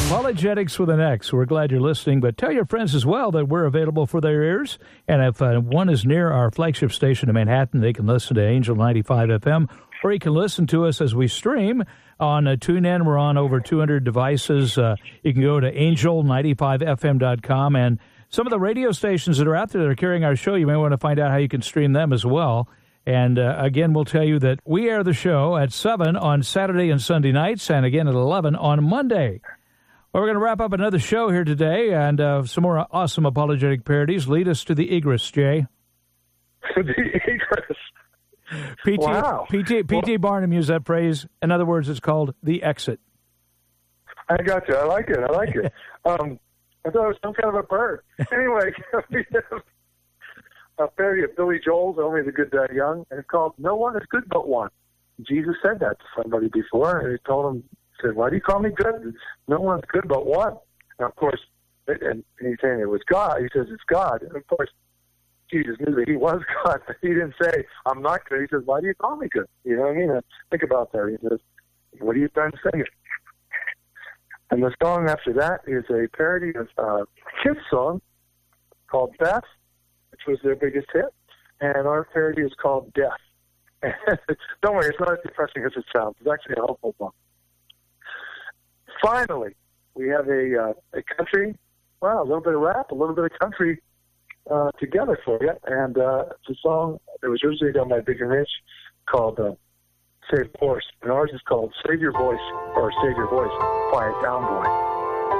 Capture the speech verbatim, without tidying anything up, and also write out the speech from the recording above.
Apologetics with an X. We're glad you're listening, but tell your friends as well that we're available for their ears. And if uh, one is near our flagship station in Manhattan, they can listen to Angel ninety-five F M, or you can listen to us as we stream on uh, TuneIn. We're on over two hundred devices. Uh, you can go to angel ninety-five f m dot com, and some of the radio stations that are out there that are carrying our show, you may want to find out how you can stream them as well. And, uh, again, we'll tell you that we air the show at seven on Saturday and Sunday nights, and again at eleven on Monday. Well, we're going to wrap up another show here today, and uh, some more awesome apologetic parodies. Lead us to the egress, Jay. The egress. P T, Wow. P T, P T well, Barnum used that phrase. In other words, it's called the exit. I got you. I like it. I like it. um, I thought it was some kind of a bird. Anyway, we have a parody of Billy Joel's Only the Good Die Young, and it's called No One is Good But One. Jesus said that to somebody before, and he told him, said, why do you call me good? No one's good but one. And, of course, and he's saying it was God. He says, it's God. And, of course, Jesus knew that he was God, but he didn't say, I'm not good. He says, why do you call me good? You know what I mean? Think about that. He says, what are you trying to say? And the song after that is a parody of a Kiss song called Beth, which was their biggest hit. And our parody is called Death. Don't worry, it's not as depressing as it sounds. It's actually a hopeful song. Finally, we have a uh, a country, well, a little bit of rap, a little bit of country uh, together for you. And uh, it's a song that was originally done by Big and Rich called uh, Save Horse. And ours is called Save Your Voice, or Save Your Voice, Quiet Down Boy.